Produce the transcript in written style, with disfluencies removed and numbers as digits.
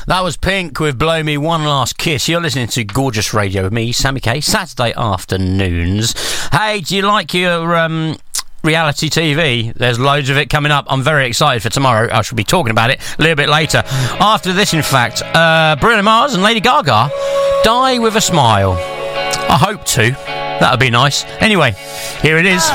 That was Pink with Blow Me One Last Kiss. You're listening to Gorgeous Radio with me, Sammy K, Saturday afternoons. Hey, do you like your reality TV? There's loads of it coming up. I'm very excited for tomorrow. I shall be talking about it a little bit later. After this, in fact, Bruno Mars and Lady Gaga, Die With A Smile. I hope to. That would be nice. Anyway, here it is.